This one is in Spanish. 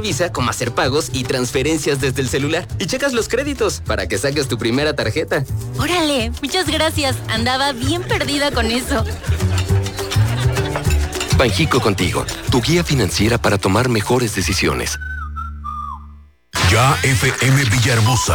Visa cómo hacer pagos y transferencias desde el celular. Y checas los créditos para que saques tu primera tarjeta. ¡Órale! Muchas gracias. Andaba bien perdida con eso. Banjico Contigo, tu guía financiera para tomar mejores decisiones. Ya FM Villahermosa.